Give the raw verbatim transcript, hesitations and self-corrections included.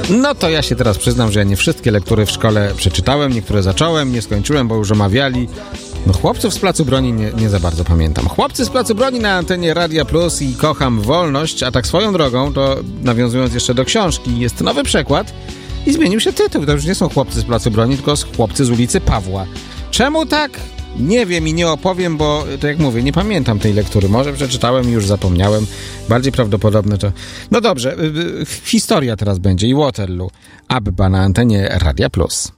No to ja się teraz przyznam, że ja nie wszystkie lektury w szkole przeczytałem, niektóre zacząłem, nie skończyłem, bo już omawiali. No chłopców z Placu Broni nie, nie za bardzo pamiętam. Chłopcy z Placu Broni na antenie Radia Plus i Kocham Wolność, a tak swoją drogą, to nawiązując jeszcze do książki, jest nowy przekład i zmienił się tytuł. To już nie są Chłopcy z Placu Broni, tylko Chłopcy z ulicy Pawła. Czemu tak? Nie wiem i nie opowiem, bo to jak mówię, nie pamiętam tej lektury. Może przeczytałem i już zapomniałem. Bardziej prawdopodobne to... No dobrze, historia teraz będzie i Waterloo. Abba na antenie Radia Plus.